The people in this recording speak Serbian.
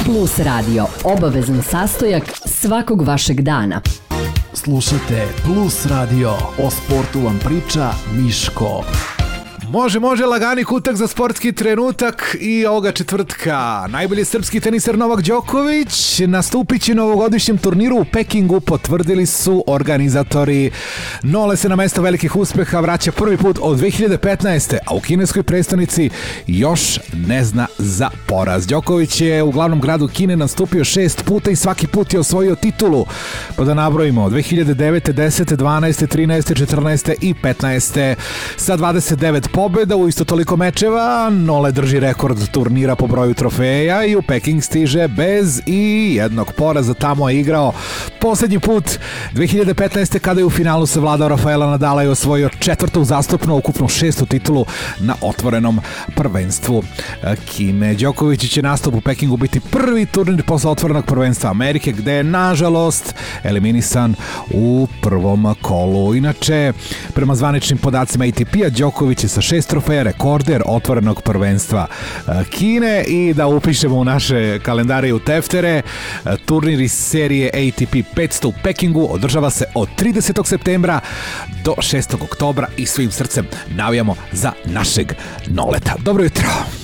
Plus Radio, obavezan sastojak svakog vašeg dana. Slušajte Plus Radio, o sportu vam priča Miško. Može, lagani kutak za sportski trenutak i ovoga četvrtka. Najbolji srpski teniser Novak Đoković nastupit će na ovogodišnjem turniru u Pekingu, potvrdili su organizatori. Nole se na mesto velikih uspeha vraća prvi put od 2015. A u kineskoj prestonici još ne zna za poraz. Đoković je u glavnom gradu Kine nastupio 6 puta i svaki put je osvojio titulu. Pa da nabrojimo, 2009. 10. 12. 13. 14. i 15. sa 29 pobjeda u isto toliko mečeva. Nole drži rekord turnira po broju trofeja i u Peking stiže bez i jednog poraza. Tamo je igrao posljednji put 2015. kada je u finalu savladao Rafaela Nadala i osvojio četvrtu uzastopno, ukupno 6. titulu na otvorenom prvenstvu Kine. Đoković će nastup u Pekingu biti prvi turnir posle otvorenog prvenstva Amerike, gde je nažalost eliminisan u prvom kolu. Inače, prema zvaničnim podacima ATP-a, Đoković je sa 6 trofeja rekorder otvorenog prvenstva Kine. I da upišemo u naše kalendare i u teftere, turnir iz serije ATP 500 u Pekingu održava se od 30. septembra do 6. oktobra i svim srcem navijamo za našeg Noleta. Dobro jutro!